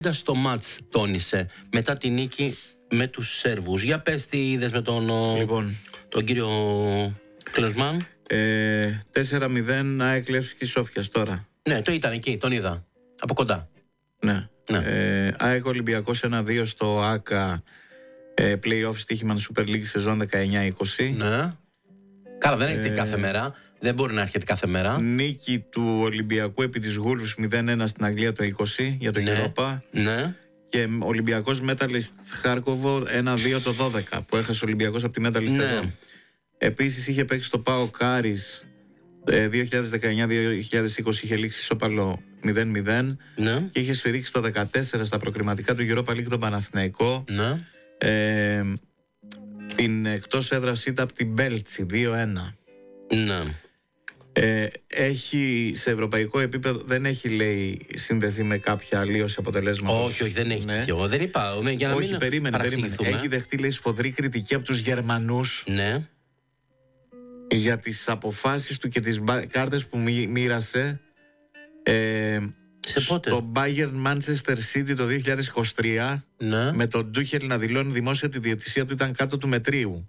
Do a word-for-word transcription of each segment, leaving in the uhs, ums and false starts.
Στο μάτς τόνισε μετά τη νίκη με τους Σέρβους. Για πες τι είδες με τον, λοιπόν, τον κύριο Κλωσμάν. ε, τέσσερα μηδέν ΑΕΚ Λεύσκη Σόφιας τώρα. Ναι, το ήταν εκεί, τον είδα από κοντά. Ναι, ναι. Ε, ΑΕΚ Ολυμπιακός ένα δύο στο ΆΚΑ, ε, play-off στοίχημα Super League σεζόν δεκαεννιά είκοσι. Ναι. Καλά, δεν έρχεται ε, κάθε μέρα. Δεν μπορεί να έρχεται κάθε μέρα. Νίκη του Ολυμπιακού επί της Wolves μηδέν ένα στην Αγγλία το είκοσι για το ναι. Europa. Ναι. Και Ολυμπιακός Metalist Χάρκοβο ένα δύο το δώδεκα που έχασε ο Ολυμπιακός από τη Metalist ναι. εδώ. Επίσης είχε παίξει στο ΠΑΟ Κάρις δύο χιλιάδες δεκαεννιά δύο χιλιάδες είκοσι, είχε λήξει ισόπαλο μηδέν μηδέν. Ναι. Και είχε σφυρίξει το δεκατέσσερα στα προκριματικά του Europa League τον Παναθηναϊκό. Ναι. Ε, την εκτός έδρας ήταν από την Μπέλτσι δύο ένα. Ναι. Ε, έχει σε ευρωπαϊκό επίπεδο, δεν έχει λέει συνδεθεί με κάποια αλλίωση αποτελέσματος. Όχι, όχι, δεν έχει ναι. τέτοιο. Δεν είπα. Για να όχι, μην περίμενε, περίμενε. Έχει δεχτεί λέει σφοδρή κριτική από τους Γερμανούς. Ναι. Για τις αποφάσεις του και τις μπα... κάρτες που μοίρασε ε, σε πότε? στο Bayern Manchester City το δύο χιλιάδες είκοσι τρία, ναι. με τον Ντούχελ να δηλώνει δημόσια ότι η διαιτησία του ήταν κάτω του μετρίου.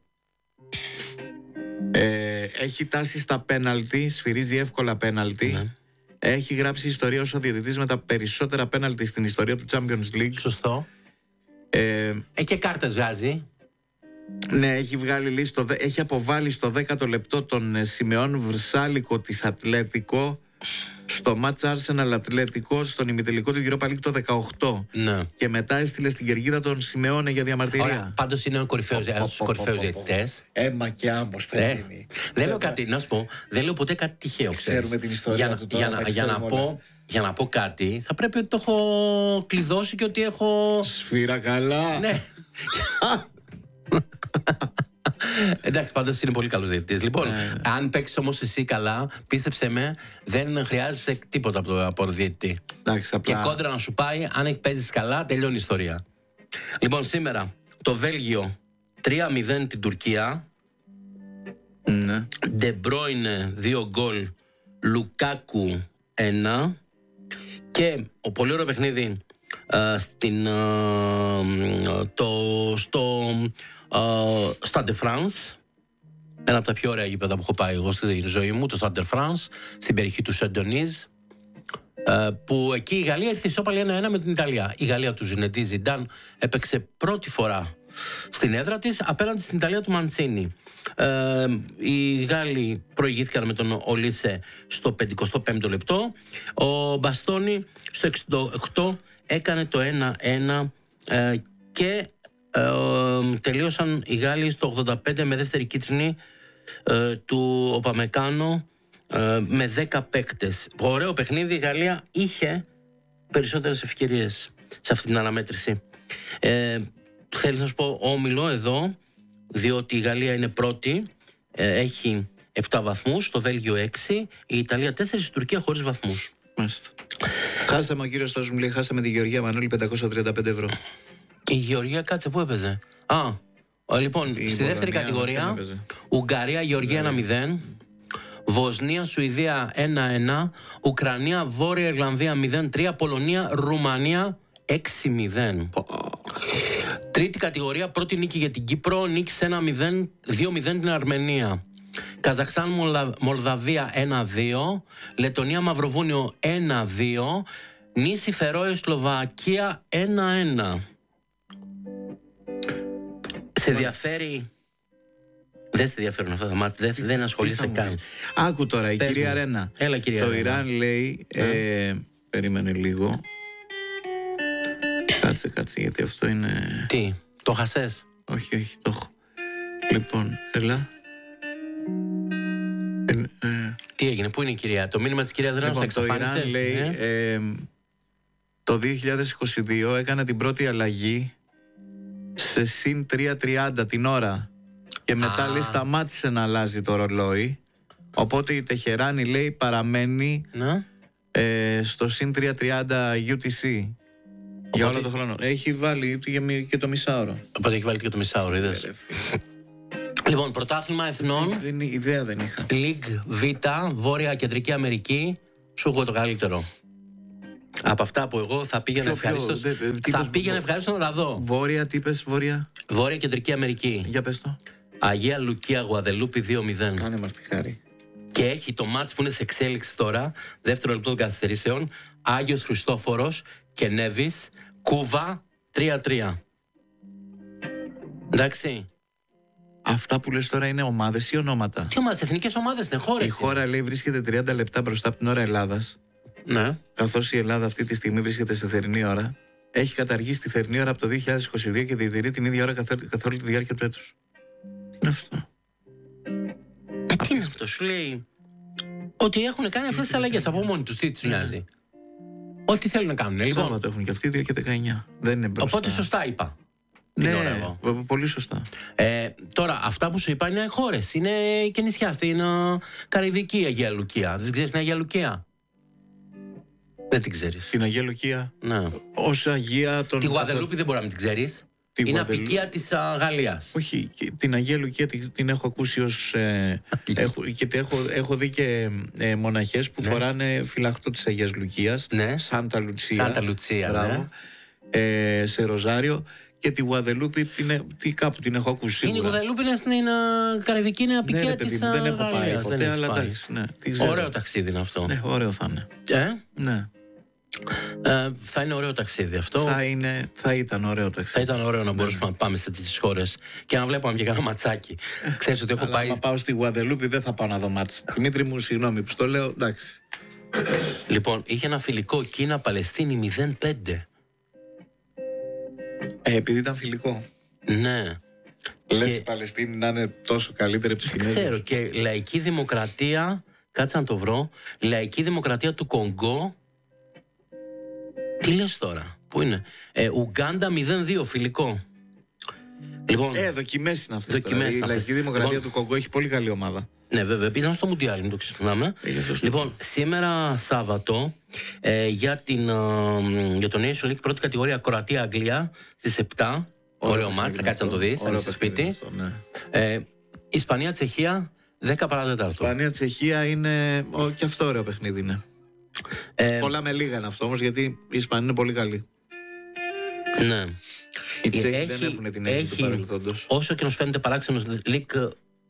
Ε, έχει τάσει στα πέναλτι, σφυρίζει εύκολα πέναλτι. Ναι. Έχει γράψει ιστορία ως ο διαιτητής με τα περισσότερα πέναλτι στην ιστορία του Champions League. Σωστό. Ε, ε, και κάρτες βγάζει. Ναι, έχει, βγάλει, στο, έχει αποβάλει στο δέκατο λεπτό τον ε, Σιμεών Βρσάλικο της Ατλέτικο στο μάτς Arsenal Ατλέτικο στον ημιτελικό του Europa League το δεκαοκτώ. Ναι. Και μετά έστειλε στην κερκίδα τον Σιμεώνε για διαμαρτυρία. Ωραία, πάντως είναι ο κορυφαίος, ένας στους κορυφαίους διαιτητές. Έμα και άμμος θα ε, γίνει. Δεν λέω κάτι, να σου πω, δεν λέω ποτέ κάτι τυχαίο. Ξέρουμε την ιστορία για, του τώρα. Για, για, να πω, για να πω κάτι, θα πρέπει ότι το έχω κλειδώσει και ότι έχω... Σφύρα καλά. Ναι. Εντάξει, πάντως είναι πολύ καλός διαιτητής. Λοιπόν, ναι. αν παίξεις όμως εσύ καλά, πίστεψε με, δεν χρειάζεσαι τίποτα από το, από το διαιτητή. Εντάξει, απλά... Και κόντρα να σου πάει, αν παίζεις καλά, τελειώνει η ιστορία. Λοιπόν, σήμερα το Βέλγιο τρία μηδέν την Τουρκία. Ναι. De Bruyne δύο γκολ, Λουκάκου ένα. Και ο πολύ ωραίο παιχνίδι uh, στην, uh, το, στο uh, Stade de France. Ένα από τα πιο ωραία γήπεδα που έχω πάει εγώ στη ζωή μου, το Stade de France, στην περιοχή του Σεντονίζ. Uh, που εκεί η Γαλλία ήρθε ισόπαλη ένα ένα με την Ιταλία. Η Γαλλία του Ζινεντίν Ζιντάν έπαιξε πρώτη φορά στην έδρα της απέναντι στην Ιταλία του Μαντσίνι. Uh, οι Γάλλοι προηγήθηκαν με τον Ολίσε στο πενηκοστό πέμπτο λεπτό. Ο Μπαστόνι στο εξήντα οκτώ έκανε το ένα ένα uh, και uh, τελείωσαν οι Γάλλοι στο ογδόντα πέντε με δεύτερη κίτρινη uh, του Οπαμεκάνο με δέκα παίκτες. Ωραίο παιχνίδι. Η Γαλλία είχε περισσότερες ευκαιρίες σε αυτή την αναμέτρηση. Ε, θέλεις να σου πω όμιλο εδώ, διότι η Γαλλία είναι πρώτη, ε, έχει επτά βαθμούς, το Βέλγιο έξι, η Ιταλία τέσσερα, η Τουρκία χωρίς βαθμούς. Μάλιστα. Χάσαμε, ο κύριος Στάσος μου λέει, χάσαμε τη Γεωργία Μανώλη πεντακόσια τριάντα πέντε ευρώ. Η Γεωργία κάτσε, πού έπαιζε? Α, λοιπόν, η στη δεύτερη κατηγορία Ουγγαρία, Γεωργία ένα μηδέν. Βοσνία, Σουηδία ένα ένα, Ουκρανία, Βόρεια Ιρλανδία μηδέν τρία, Πολωνία, Ρουμανία έξι μηδέν. Oh. Τρίτη κατηγορία, πρώτη νίκη για την Κύπρο, νίκησε ένα μηδέν, δύο μηδέν την Αρμενία. Καζακστάν, Μολδα, Μολδαβία ένα δύο, Λετωνία, Μαυροβούνιο ένα δύο, Νήσι Φερόε, Σλοβακία ένα ένα. Σε ενδιαφέρει? Δεν σε ενδιαφέρουν αυτά τα μάτια, δεν, δεν ασχολείσαι καν. Άκου τώρα, η Πες κυρία μου. Ρένα. Έλα, κυρία το Ρένα. Ιράν λέει. Ε, ε, περίμενε λίγο. Κάτσε, κάτσε, γιατί αυτό είναι. Τι, το χασές? Όχι, όχι, το έχω. Λοιπόν, έλα. Ε, ε, Τι έγινε, πού είναι η κυρία? Το μήνυμα της κυρίας Ρένα λοιπόν, στο εξαφάνισες? Το Ιράν λέει. Ε? Ε, το δύο χιλιάδες είκοσι δύο έκανε την πρώτη αλλαγή σε συν τρία τριάντα την ώρα. Και μετά λέει σταμάτησε να αλλάζει το ρολόι. Οπότε η Τεχεράνη λέει παραμένει ε, στο συν τρία τριάντα γιου τι σι. Οπότε... για όλο το χρόνο. Έχει βάλει και το μισάωρο. Οπότε έχει βάλει και το μισάωρο, είδες. Λοιπόν, πρωτάθλημα εθνών. Δεν, ιδέα δεν είχα. League Β, Βόρεια Κεντρική Αμερική. Σου έχω το καλύτερο. Από αυτά που εγώ θα πήγαινα ευχαρίστως. Θα είπες, πήγαινα ευχαρίστως να δω. Βόρεια, τι είπες, Βόρεια. Βόρεια Κεντρική Αμερική. Για πες το. Αγία Λουκία Γουαδελούπη δύο μηδέν. Κάνε μας τη χάρη. Και έχει το μάτς που είναι σε εξέλιξη τώρα, δεύτερο λεπτό των καθυστερήσεων, Άγιος Χριστόφορος και Νέβης, Κούβα τρία τρία. Εντάξει. Αυτά που λες τώρα είναι ομάδες ή ονόματα? Τι ομάδες, εθνικές ομάδες είναι, χώρες. Η χώρα, λέει, βρίσκεται τριάντα λεπτά μπροστά από την ώρα Ελλάδας. Ναι. Καθώς η Ελλάδα αυτή τη στιγμή βρίσκεται σε θερινή ώρα, έχει καταργήσει τη θερινή ώρα από το δύο χιλιάδες είκοσι δύο και διατηρεί την ίδια ώρα καθ' όλη τη διάρκεια του έτους. Τι είναι αυτό? Ε, τι είναι αυτό, σου λέει ότι έχουν κάνει αυτές τις αλλαγές από μόνοι τους, τι τους νοιάζει. Ό,τι θέλουν να κάνουν. Λοιπόν, Σάββατο έχουν και αυτοί, δύο και δεκαεννιά. Δεν είναι μπροστά. Οπότε σωστά είπα. Ναι, πολύ σωστά. Ε, τώρα, αυτά που σου είπα είναι χώρες. Είναι και νησιά στην uh, Καραϊβική Αγία Λουκία. Δεν ξέρεις την Αγία Λουκία? Δεν την ξέρεις. Την Αγία Λουκία. Ναι. Ως Αγία των. Τη Γουαδελούπη δεν μπορεί να μην την ξέρεις. Είναι Γουαδελού... απικία της uh, Γαλλίας. Όχι, την Αγία Λουκία την, την έχω ακούσει ως. Ε, έχω, και έχω, έχω δει και ε, μοναχές που ναι. φοράνε φυλαχτό της Αγίας Λουκίας. Ναι. Σάντα Λουτσία. Σάντα Λουτσία, μπράβο, ναι. ε, σε Ροζάριο. Και τη Γουαδελούπη την, τι, κάπου την έχω ακούσει σίγουρα. Είναι η Γουαδελούπη είναι στην uh, Καραϊβική, είναι απικία ναι, της Γαλλίας. Δεν έχω πάει ποτέ, δεν αλλά εντάξει. Ναι, ωραίο ταξίδι είναι αυτό. Ναι, ωραίο θα είναι. Ε? Ναι. Ε, θα είναι ωραίο ταξίδι αυτό. Θα, είναι, θα ήταν ωραίο ταξίδι. Θα ήταν ωραίο να μπορούσαμε ναι. να πάμε σε τέτοιες χώρες και να βλέπαμε και κανένα ματσάκι. Ξέρεις ότι έχω αλλά πάει. Αν πάω στη Γουαδελούπη δεν θα πάω να δω μάτς. Δημήτρη μου, συγγνώμη που στο λέω, εντάξει. Λοιπόν, είχε ένα φιλικό Κίνα-Παλαιστίνη μηδέν πέντε. Ε, επειδή ήταν φιλικό. Ναι. Λες και... η Παλαιστίνη να είναι τόσο καλύτερη από τους Κινέζους? Ξέρω, και λαϊκή δημοκρατία, κάτσε να το βρω, λαϊκή δημοκρατία του Κονγκό. Τι λες τώρα, πού είναι? Ε, Ουγκάντα μηδέν δύο, φιλικό. Λοιπόν, ε, δοκιμές είναι αυτές. Δοκιμές η λαϊκή δημοκρατία λοιπόν, του Κονγκό έχει πολύ καλή ομάδα. Ναι, βέβαια, πήγαν στο Μουντιάλ, μην το ξεχνάμε. Λοιπόν, σήμερα Σάββατο ε, για, την, ε, για το Nation League πρώτη κατηγορία Κροατία-Αγγλία στις επτά. Ωραίο μάτς, θα κάτσεις να το δεις, αν είσαι σπίτι. Αυτό, ναι. ε, Ισπανία-Τσεχία δέκα παρά τέταρτο. Ισπανία-Τσεχία είναι. Ο, και αυτό ωραίο παιχνίδι είναι. Ε, Πολλά με λίγα είναι αυτό όμως, γιατί η Ισπανία είναι πολύ καλή. Ναι. Οι Τσέχοι δεν έχουν την έννοια του παρελθόντος. Όσο και να σου φαίνεται παράξενος, League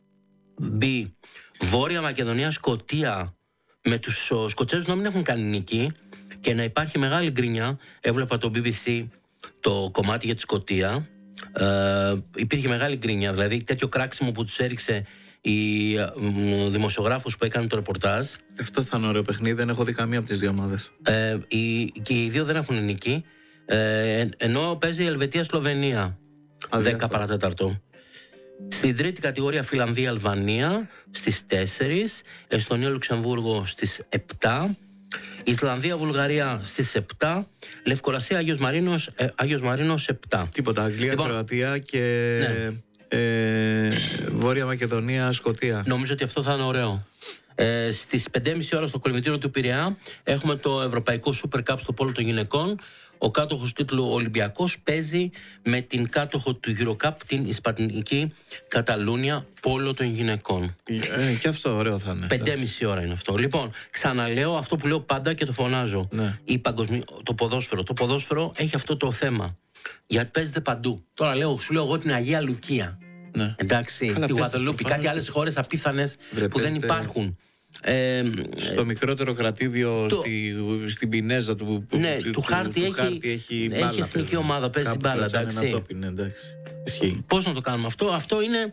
B, Βόρεια Μακεδονία, Σκωτία, με τους Σκοτσέζους να μην έχουν κάνει νίκη και να υπάρχει μεγάλη γκρινιά. Έβλεπα το μπι μπι σι το κομμάτι για τη Σκωτία. Ε, υπήρχε μεγάλη γκρινιά, δηλαδή τέτοιο κράξιμο που τους έριξε οι δημοσιογράφους που έκαναν το ρεπορτάζ. Αυτό θα είναι ωραίο παιχνίδι, δεν έχω δει καμία από τις δύο ομάδες. Ε, οι, και οι δύο δεν έχουν νίκη. Ε, ενώ παίζει η Ελβετία-Σλοβενία δέκα παρά τέταρτο. Στην τρίτη κατηγορία Φιλανδία-Αλβανία στις τέσσερις, Εστονία-Λουξεμβούργο στις επτά, Ισλανδία-Βουλγαρία στις επτά, Λευκορασία-Άγιος Μαρίνος, ε, Άγιος Μαρίνος επτά. Τίποτα, Αγγλία-Κροατία λοιπόν, και ναι. ε, Βόρεια Μακεδονία-Σκωτία. Νομίζω ότι αυτό θα είναι ωραίο. Ε, στις πέντε και μισή ώρα στο κολυμβητήριο του Πειραιά έχουμε το Ευρωπαϊκό Super Cup στο πόλο των γυναικών. Ο κάτοχος τίτλου Ολυμπιακός παίζει με την κάτοχο του Eurocup, την Ισπανική Καταλούνια, πόλο των γυναικών. Ε, και αυτό ωραίο θα είναι. Πέντε και μισή ώρα είναι αυτό. Λοιπόν, ξαναλέω αυτό που λέω πάντα και το φωνάζω. Ναι. Η παγκοσμι... Το ποδόσφαιρο. Το ποδόσφαιρο έχει αυτό το θέμα. Γιατί παίζεται παντού. Τώρα λέω, σου λέω εγώ την Αγία Λουκία. Ναι. Εντάξει, καλά, τη Γουαδελούπη, κάτι άλλες χώρες απίθανες που δεν υπάρχουν. Ε, στο ε, μικρότερο κρατήδιο το, στη, στην Πινέζα του, ναι, του, του, χάρτη, του, έχει, του χάρτη έχει, έχει μπάλα, εθνική ομάδα, παίζει μπάλα, εντάξει. Τόπι, ναι, εντάξει. Πώς να το κάνουμε αυτό? Αυτό είναι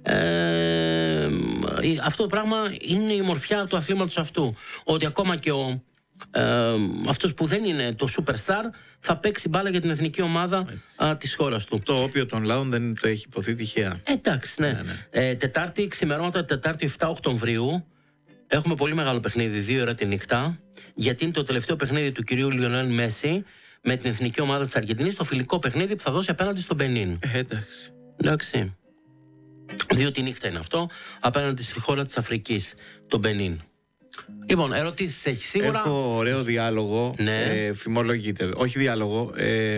ε, αυτό το πράγμα είναι η μορφιά του αθλήματος αυτού, ότι ακόμα και ο ε, αυτός που δεν είναι το superstar θα παίξει μπάλα για την εθνική ομάδα α, της χώρας του. Το όπιο των λαών δεν το έχει υποθεί τυχαία. Εντάξει, ναι, ναι, ναι. Ε, Τετάρτη, ξημερώματα Τετάρτη επτά Οκτωβρίου έχουμε πολύ μεγάλο παιχνίδι, δύο ώρα τη νύχτα, γιατί είναι το τελευταίο παιχνίδι του κυρίου Λιονέλ Μέση με την εθνική ομάδα της Αργεντινής, το φιλικό παιχνίδι που θα δώσει απέναντι στον Μπενίν. Ε, εντάξει. Εντάξει. Δύο τη νύχτα είναι αυτό, απέναντι στη χώρα της Αφρικής, τον Μπενίν. Λοιπόν, ερωτήσεις έχει σίγουρα? Έχω ωραίο διάλογο, ναι. ε, φημολογείται, όχι διάλογο, ε,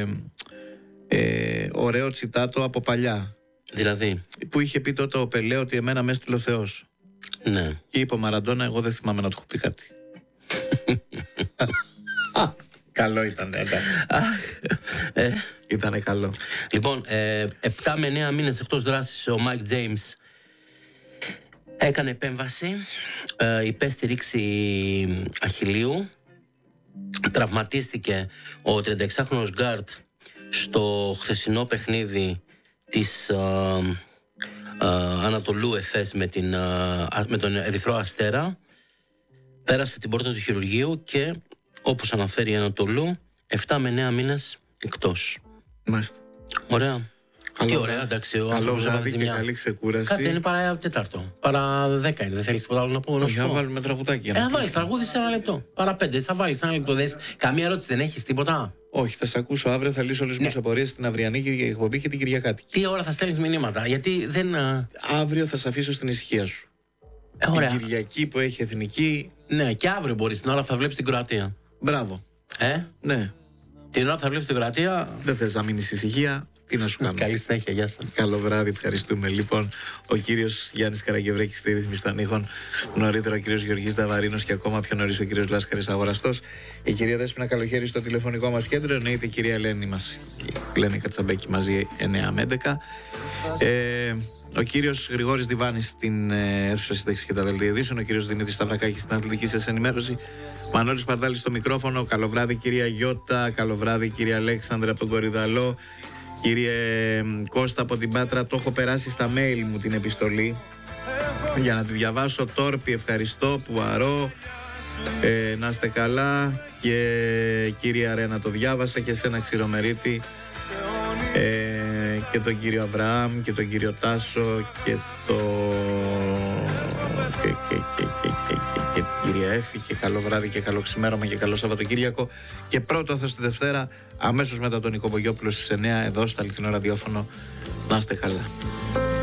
ε, ωραίο τσιτάτο από παλιά. Δηλαδή? Που είχε πει τότε ο Πελέ ότι εμένα με έστειλε ο Θεός. Ναι. Και είπε ο Μαραντόνα, εγώ δεν θυμάμαι να του έχω πει κάτι. Καλό ήταν, ε, Ήτανε καλό. Λοιπόν, ε, επτά με εννέα μήνες εκτός δράσης ο Mike James έκανε επέμβαση, ε, υπέστη ρήξη αχιλλείου, τραυματίστηκε ο τριανταεξάχρονος γκάρτ στο χθεσινό παιχνίδι της ε, ε, Ανατολού Εφές με, την, ε, με τον Ερυθρό Αστέρα. Πέρασε την πόρτα του χειρουργείου και, όπως αναφέρει η Ανατολού, επτά με εννέα μήνες εκτός. Μάλιστα. Ωραία. Καλό Τι ωραία, εντάξει. Ο καλό βράδυ και μια... καλή ξεκούραση. Κάτσε, είναι παρά τέταρτο. Παρά δέκα είναι. Δεν θέλεις τίποτα άλλο να πω? Όχι, να βάλουμε τραγουδάκι. Ένα βάλεις τραγούδι σε ένα λεπτό. Παρά πέντε. Θα βάλεις ένα λεπτό. Δες. Καμία ερώτηση δεν έχεις, τίποτα? Όχι, θα σε ακούσω αύριο. Θα λύσω όλες ναι. τις απορίες στην αυριανή και εκπομπή και την Κυριακάτικη. Τι ώρα θα στέλνεις μηνύματα? Γιατί δεν. Αύριο θα σε αφήσω στην ησυχία σου. Ε, ωραία. Την Κυριακή που έχει εθνική. Ναι, και αύριο μπορείς την ώρα που θα βλέπεις την Κροατία. Μπράβο. Ε? Ναι. Την ώρα που θα βλέπεις την Κροατία. Δεν θες να μείνεις ησυχία. Τι να σου κάνω. Καλή συνέχεια, γεια σας. Καλό βράδυ, ευχαριστούμε. Λοιπόν, ο κύριος Γιάννης Καραγευρέκης στη ρύθμιση των ήχων. Νωρίτερα ο κύριος Γεωργής Δαβαρίνος και ακόμα πιο νωρίς ο κύριος Λάσκαρης Αγοραστός. Η κυρία Δέσποινα Καλοχέρη στο τηλεφωνικό μας κέντρο. Εννοείται η κυρία Ελένη μας, η Ελένη Κατσαμπέκη, μαζί εννέα με έντεκα. Ε, ο κύριος Γρηγόρης Διβάνης στην ε, αίθουσα σύνταξη και τα δελτία ειδήσεων. Ο κύριος Δημήτρης Σταυρακάκης στην αθλητική σας ενημέρωση. Μανώλης Παρδάλης στο μικρόφωνο. Καλό βράδυ, κυρία Γιώτα. Καλό βράδυ, κυρία Αλέξανδρα από τον Κορυδαλό. Κύριε Κώστα από την Πάτρα, το έχω περάσει στα mail μου την επιστολή για να τη διαβάσω. Τόρπι, ευχαριστώ, Πουαρό, ε, να είστε καλά. Και κύριε Αρένα, το διάβασα και σε ένα Ξηρομερίτη, ε, και τον κύριο Αβραάμ και τον κύριο Τάσο και το και, και, και, και, και, και την κυρία Έφη. Και καλό βράδυ και καλό ξημέρωμα και καλό Σαββατοκύριακο. Και πρώτα θα στη Δευτέρα, αμέσως μετά τον Νικό Μπογιόπουλο στις εννέα, εδώ στο αληθινό ραδιόφωνο. Να είστε καλά.